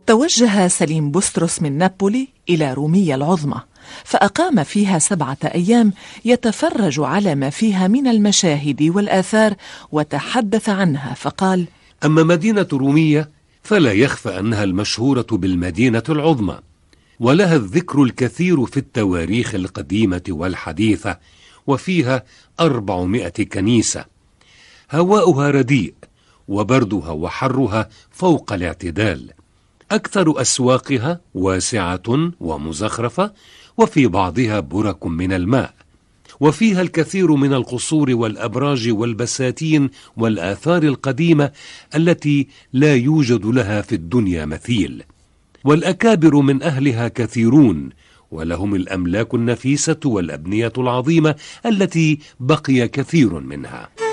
توجه سليم بسترس من نابولي إلى رومية العظمى، فأقام فيها 7 أيام يتفرج على ما فيها من المشاهد والآثار وتحدث عنها فقال: أما مدينة رومية فلا يخفى أنها المشهورة بالمدينة العظمى، ولها الذكر الكثير في التواريخ القديمة والحديثة، وفيها 400 كنيسة. هواؤها رديء، وبردها وحرها فوق الاعتدال. أكثر أسواقها واسعة ومزخرفة، وفي بعضها برك من الماء، وفيها الكثير من القصور والأبراج والبساتين والآثار القديمة التي لا يوجد لها في الدنيا مثيل. والأكابر من أهلها كثيرون، ولهم الأملاك النفيسة والأبنية العظيمة التي بقي كثير منها.